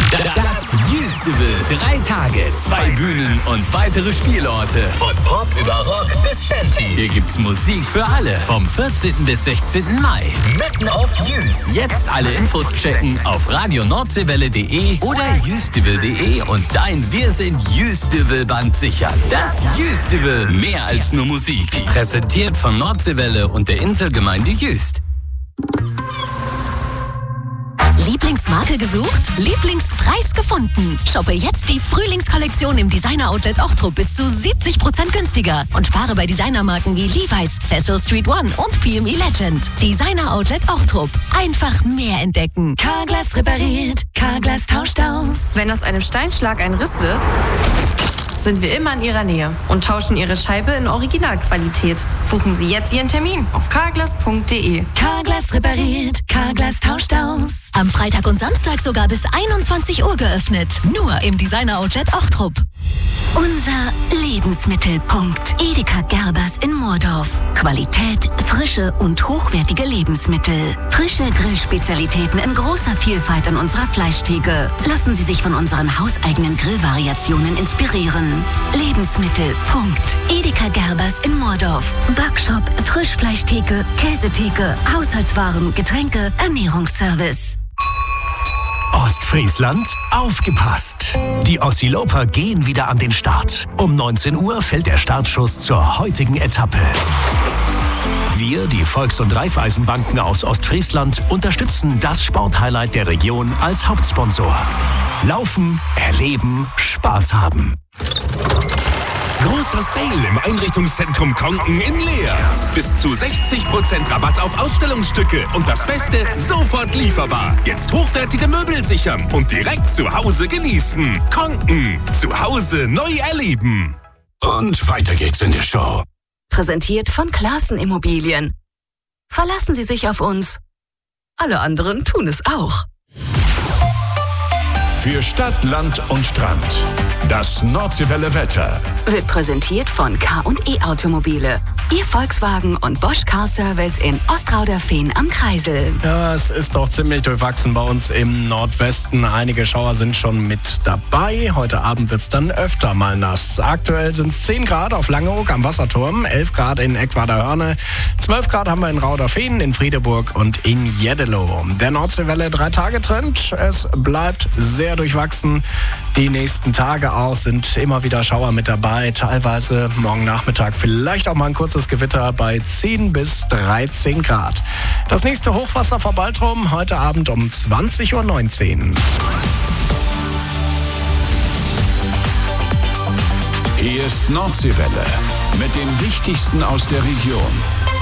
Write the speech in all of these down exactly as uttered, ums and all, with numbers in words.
Das Jüstival. Drei Tage, zwei Bühnen und weitere Spielorte. Von Pop über Rock bis Shanty. Hier gibt's Musik für alle. Vom vierzehnten bis sechzehnten Mai. Mitten auf Jüst. Jetzt alle Infos checken auf radio nordseewelle punkt de oder jüstival punkt de und dein Wir sind Jüstival-Band sichern. Das Jüstival. Mehr als nur Musik. Präsentiert von Nordseewelle und der Inselgemeinde Jüst. Lieblingsmarke gesucht? Lieblingspreis gefunden. Shoppe jetzt die Frühlingskollektion im Designer-Outlet Ochtrup bis zu siebzig Prozent günstiger und spare bei Designermarken wie Levi's, Cecil Street One und P M E Legend. Designer-Outlet Ochtrup. Einfach mehr entdecken. Carglass repariert, Carglass tauscht aus. Wenn aus einem Steinschlag ein Riss wird, sind wir immer in Ihrer Nähe und tauschen Ihre Scheibe in Originalqualität. Buchen Sie jetzt Ihren Termin auf carglass punkt de. Carglass repariert, Carglass tauscht aus. Am Freitag und Samstag sogar bis einundzwanzig Uhr geöffnet. Nur im Designer-Outlet Ochtrup. Unser Lebensmittelpunkt. Edeka Gerbers in Moordorf. Qualität, Frische und hochwertige Lebensmittel. Frische Grillspezialitäten in großer Vielfalt an unserer Fleischtheke. Lassen Sie sich von unseren hauseigenen Grillvariationen inspirieren. Lebensmittelpunkt. Edeka Gerbers in Moordorf. Backshop, Frischfleischtheke, Käsetheke, Haushaltswaren, Getränke, Ernährungsservice. Ostfriesland, aufgepasst! Die Ossiloper gehen wieder an den Start. Um neunzehn Uhr fällt der Startschuss zur heutigen Etappe. Wir, die Volks- und Raiffeisenbanken aus Ostfriesland, unterstützen das Sporthighlight der Region als Hauptsponsor. Laufen, erleben, Spaß haben. Großer Sale im Einrichtungszentrum Konken in Leer. Bis zu sechzig Prozent Rabatt auf Ausstellungsstücke und das Beste, sofort lieferbar. Jetzt hochwertige Möbel sichern und direkt zu Hause genießen. Konken, zu Hause neu erleben. Und weiter geht's in der Show. Präsentiert von Classen Immobilien. Verlassen Sie sich auf uns. Alle anderen tun es auch. Für Stadt, Land und Strand. Das Nordseewelle Wetter. Wird präsentiert von K und E Automobile. Ihr Volkswagen und Bosch Car Service in Ostrauderfehn am Kreisel. Ja, es ist doch ziemlich durchwachsen bei uns im Nordwesten. Einige Schauer sind schon mit dabei. Heute Abend wird es dann öfter mal nass. Aktuell sind es zehn Grad auf Langeoog am Wasserturm, elf Grad in Eckwader-Hörne, zwölf Grad haben wir in Rauderfehn, in Friedeburg und in Jeddelo. Der Nordseewelle drei-Tage-Trend. Es bleibt sehr durchwachsen. Die nächsten Tage auch sind immer wieder Schauer mit dabei. Teilweise morgen Nachmittag vielleicht auch mal ein kurzes Gewitter bei zehn bis dreizehn Grad. Das nächste Hochwasser vor Baltrum heute Abend um zwanzig Uhr neunzehn. Hier ist Nordseewelle mit dem Wichtigsten aus der Region.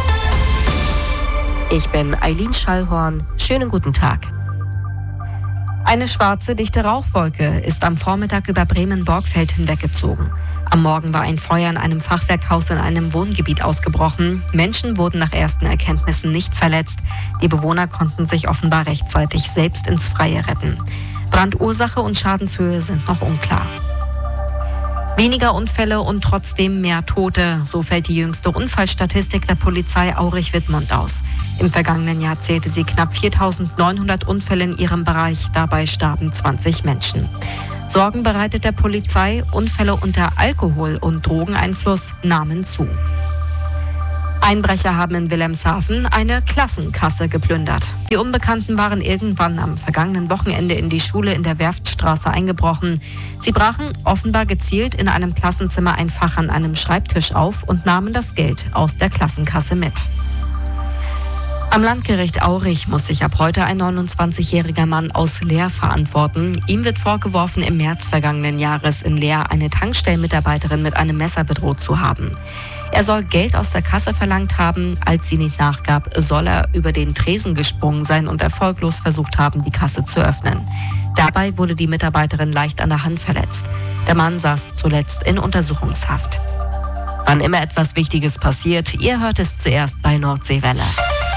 Ich bin Eileen Schallhorn. Schönen guten Tag. Eine schwarze, dichte Rauchwolke ist am Vormittag über Bremen-Borgfeld hinweggezogen. Am Morgen war ein Feuer in einem Fachwerkhaus in einem Wohngebiet ausgebrochen. Menschen wurden nach ersten Erkenntnissen nicht verletzt. Die Bewohner konnten sich offenbar rechtzeitig selbst ins Freie retten. Brandursache und Schadenshöhe sind noch unklar. Weniger Unfälle und trotzdem mehr Tote. So fällt die jüngste Unfallstatistik der Polizei Aurich-Wittmund aus. Im vergangenen Jahr zählte sie knapp viertausendneunhundert Unfälle in ihrem Bereich. Dabei starben zwanzig Menschen. Sorgen bereitet der Polizei, Unfälle unter Alkohol- und Drogeneinfluss nahmen zu. Einbrecher haben in Wilhelmshaven eine Klassenkasse geplündert. Die Unbekannten waren irgendwann am vergangenen Wochenende in die Schule in der Werftstraße eingebrochen. Sie brachen offenbar gezielt in einem Klassenzimmer ein Fach an einem Schreibtisch auf und nahmen das Geld aus der Klassenkasse mit. Am Landgericht Aurich muss sich ab heute ein neunundzwanzigjähriger Mann aus Leer verantworten. Ihm wird vorgeworfen, im März vergangenen Jahres in Leer eine Tankstellenmitarbeiterin mit einem Messer bedroht zu haben. Er soll Geld aus der Kasse verlangt haben. Als sie nicht nachgab, soll er über den Tresen gesprungen sein und erfolglos versucht haben, die Kasse zu öffnen. Dabei wurde die Mitarbeiterin leicht an der Hand verletzt. Der Mann saß zuletzt in Untersuchungshaft. Wann immer etwas Wichtiges passiert, ihr hört es zuerst bei Nordseewelle.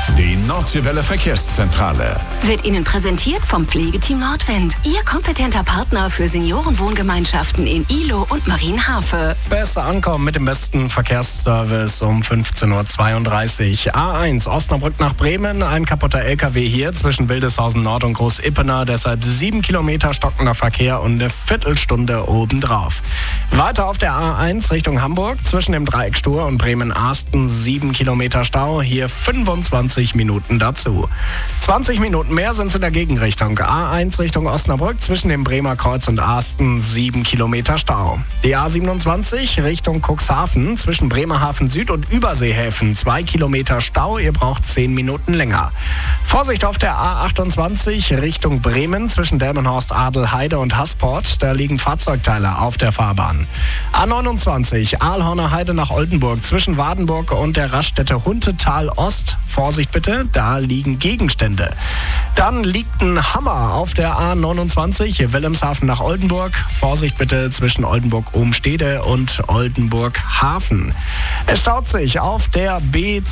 Die Nordseewelle Verkehrszentrale. Wird Ihnen präsentiert vom Pflegeteam Nordwind. Ihr kompetenter Partner für Seniorenwohngemeinschaften in Ihlow und Marienhafe. Besser ankommen mit dem besten Verkehrsservice um fünfzehn Uhr zweiunddreißig. A eins Osnabrück nach Bremen. Ein kaputter L K W hier zwischen Wildeshausen Nord und Groß-Ippener. Deshalb sieben Kilometer stockender Verkehr und eine Viertelstunde obendrauf. Weiter auf der A eins Richtung Hamburg. Zwischen dem Dreieck Stur und Bremen-Arsten sieben Kilometer Stau. Hier fünfundzwanzig Minuten dazu. zwanzig Minuten mehr sind es in der Gegenrichtung. A eins Richtung Osnabrück zwischen dem Bremer Kreuz und Arsten sieben Kilometer Stau. Die A siebenundzwanzig Richtung Cuxhaven zwischen Bremerhaven Süd und Überseehäfen zwei Kilometer Stau. Ihr braucht zehn Minuten länger. Vorsicht auf der A achtundzwanzig Richtung Bremen zwischen Delmenhorst, Adelheide und Hasport. Da liegen Fahrzeugteile auf der Fahrbahn. A neunundzwanzig Aalhorner Heide nach Oldenburg zwischen Wadenburg und der Raststätte Huntetal Ost. Vorsicht bitte, da liegen Gegenstände. Dann liegt ein Hammer auf der A neunundzwanzig Wilhelmshaven nach Oldenburg. Vorsicht bitte zwischen Oldenburg-Ohnstede und Oldenburg-Hafen. Es staut sich auf der B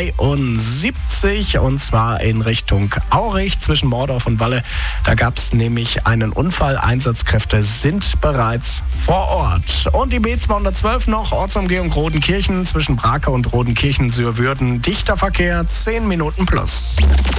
zweiundsiebzig und zwar in Richtung Aurich zwischen Mordorf und Walle. Da gab es nämlich einen Unfall. Einsatzkräfte sind bereits vor Ort. Und die B zweihundertzwölf noch, Ortsumgehung Rodenkirchen zwischen Brake und Rodenkirchen-Sürwürden. Dichter Verkehr, zehn Minuten plus.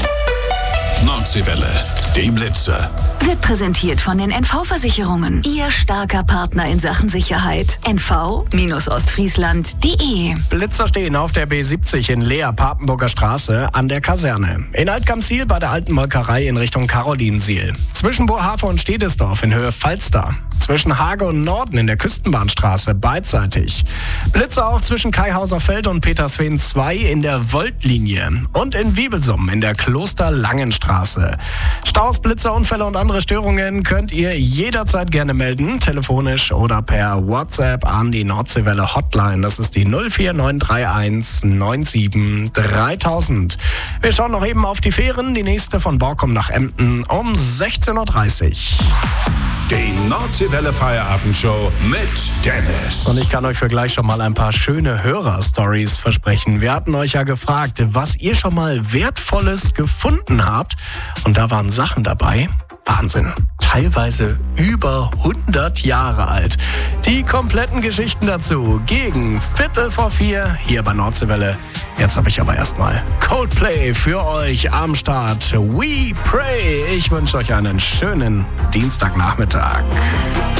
Nordseewelle, die Blitzer. Wird präsentiert von den N V-Versicherungen. Ihr starker Partner in Sachen Sicherheit. N V Ostfriesland punkt de. Blitzer stehen auf der B siebzig in Leer, Papenburger Straße an der Kaserne. In Altgamsiel bei der alten Molkerei in Richtung Karolinsiel. Zwischen Bohafe und Stedesdorf in Höhe Falster. Zwischen Hage und Norden in der Küstenbahnstraße beidseitig. Blitzer auch zwischen Kaihauser Feld und Petersfehn zwei in der Voltlinie. Und in Wiebelsum in der Klosterlangenstraße. Staus, Blitzer, Unfälle und andere Störungen könnt ihr jederzeit gerne melden. Telefonisch oder per WhatsApp an die Nordseewelle Hotline. Das ist die null vier neun drei eins neun sieben dreitausend. Wir schauen noch eben auf die Fähren. Die nächste von Borkum nach Emden um sechzehn Uhr dreißig. Die Nordseewelle Feierabendshow mit Dennis. Und ich kann euch für gleich schon mal ein paar schöne Hörer-Stories versprechen. Wir hatten euch ja gefragt, was ihr schon mal Wertvolles gefunden habt. Und da waren Sachen dabei. Wahnsinn. Teilweise über hundert Jahre alt. Die kompletten Geschichten dazu gegen Viertel vor vier hier bei Nordseewelle. Jetzt habe ich aber erstmal Coldplay für euch am Start. We Pray. Ich wünsche euch einen schönen Dienstagnachmittag.